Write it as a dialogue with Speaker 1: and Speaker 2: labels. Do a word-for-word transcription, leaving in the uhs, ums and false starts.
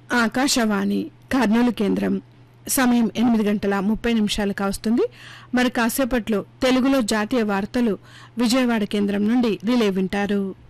Speaker 1: ఆకాశవాణి కర్నూలు కేంద్రం సమయం ఎనిమిది గంటల ముప్పై నిమిషాలు కావస్తుంది. మరి కాసేపట్లో తెలుగులో జాతీయ వార్తలు విజయవాడ కేంద్రం నుండి రిలే వింటారు.